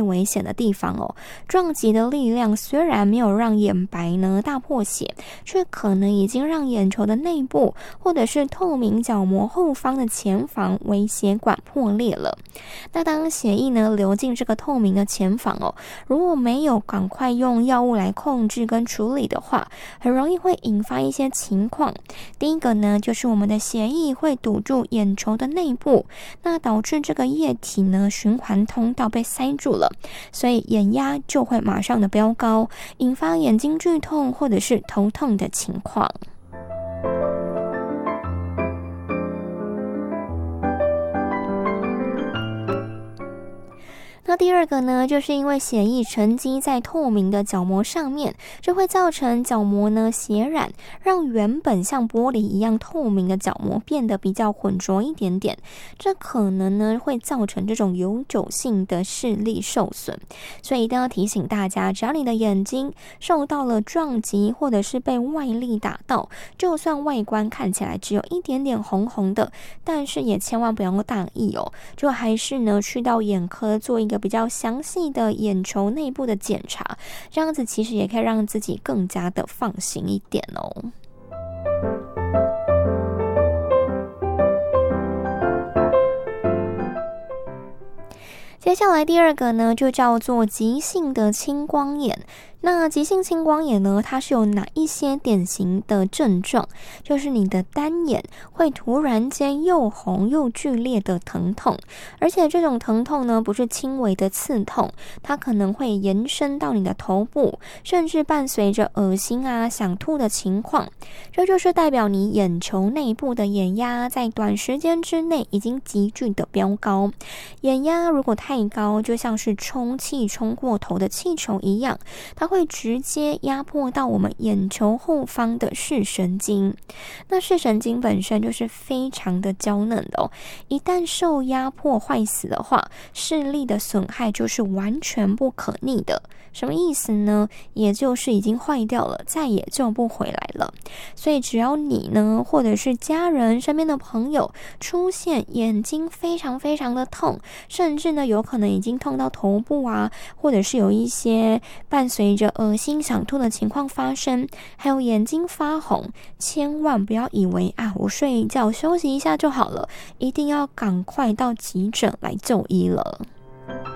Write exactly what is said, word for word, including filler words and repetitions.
危险的地方哦。撞击的力量虽然没有让眼白呢大破血，却可能已经让眼球的内部或者是透明角膜后方的前房微血管破裂了。那当血液呢流进这个透明的前房哦，如果没有赶快用药物来控制跟处理的话，很容易会引发一些情况。第一个呢，就是我们的血液会堵住眼球的内部，那导致这个液体呢循环通道被塞住了，所以眼压就会马上的飙高，引发眼睛剧痛或者是头痛的情况。那第二个呢，就是因为血液沉积在透明的角膜上面，就会造成角膜呢血染，让原本像玻璃一样透明的角膜变得比较浑浊一点点，这可能呢会造成这种永久性的视力受损。所以一定要提醒大家，只要你的眼睛受到了撞击或者是被外力打到，就算外观看起来只有一点点红红的，但是也千万不要大意哦，就还是呢去到眼科做一个比较详细的眼球内部的检查，这样子其实也可以让自己更加的放心一点哦。接下来第二个呢，就叫做急性的青光眼。那急性青光眼呢，它是有哪一些典型的症状？就是你的单眼会突然间又红又剧烈的疼痛，而且这种疼痛呢不是轻微的刺痛，它可能会延伸到你的头部，甚至伴随着恶心啊、想吐的情况。这就是代表你眼球内部的眼压在短时间之内已经急剧的飙高。眼压如果太高，就像是充气充过头的气球一样，它会直接压迫到我们眼球后方的视神经。那视神经本身就是非常的娇嫩的哦，一旦受压迫坏死的话，视力的损害就是完全不可逆的。什么意思呢？也就是已经坏掉了，再也救不回来了。所以只要你呢，或者是家人、身边的朋友出现眼睛非常非常的痛，甚至呢有可能已经痛到头部啊，或者是有一些伴随着恶心想吐的情况发生，还有眼睛发红，千万不要以为啊我睡一觉休息一下就好了，一定要赶快到急诊来就医了。